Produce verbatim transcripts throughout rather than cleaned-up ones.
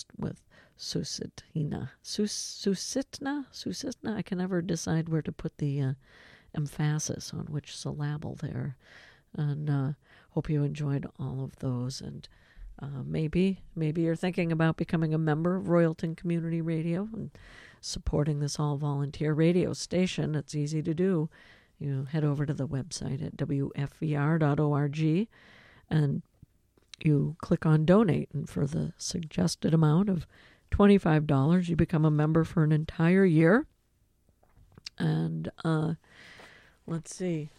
with Susitna. Sus, Susitna? Susitna? I can never decide where to put the uh, emphasis on which syllable there. And uh, hope you enjoyed all of those. And uh, maybe, maybe you're thinking about becoming a member of Royalton Community Radio and supporting this all-volunteer radio station. It's easy to do. You head over to the website at w f v r dot org and you click on donate, and for the suggested amount of twenty-five dollars, you become a member for an entire year. And uh, let's see.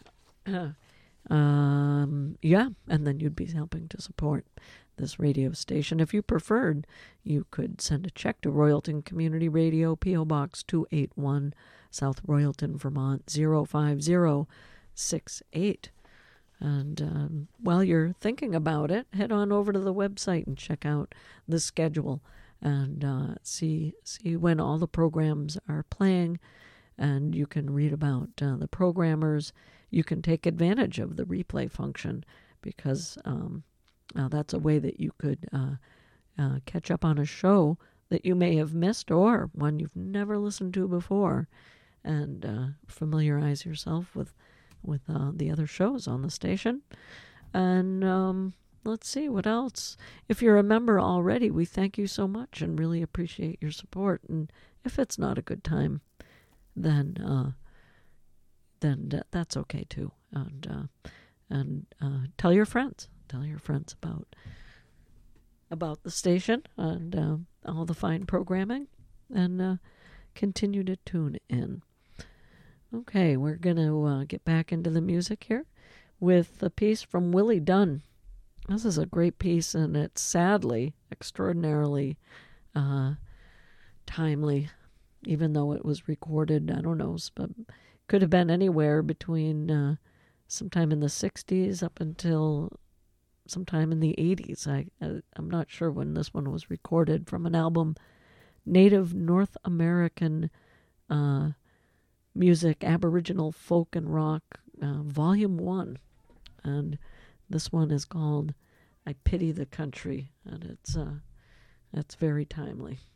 um, yeah, and then you'd be helping to support this radio station. If you preferred, you could send a check to Royalton Community Radio, P O. Box two eighty-one, South Royalton, Vermont zero five zero six eight. And um, while you're thinking about it, head on over to the website and check out the schedule and uh, see see when all the programs are playing. And you can read about uh, the programmers. You can take advantage of the replay function, because um, uh, that's a way that you could uh, uh, catch up on a show that you may have missed, or one you've never listened to before, and uh, familiarize yourself with with uh, the other shows on the station. And um, let's see, what else? If you're a member already, we thank you so much and really appreciate your support. And if it's not a good time, then uh, then th- that's okay too. And uh, and uh, tell your friends, tell your friends about about the station and uh, all the fine programming, and uh, continue to tune in. Okay, we're going to uh, get back into the music here with a piece from Willie Dunn. This is a great piece, and it's sadly extraordinarily uh, timely, even though it was recorded, I don't know, but could have been anywhere between uh, sometime in the sixties up until sometime in the eighties. I, I, I'm not sure when this one was recorded, from an album, Native North American uh Music, Aboriginal Folk and Rock, uh, Volume one. And this one is called I Pity the Country, and it's uh, it's very timely.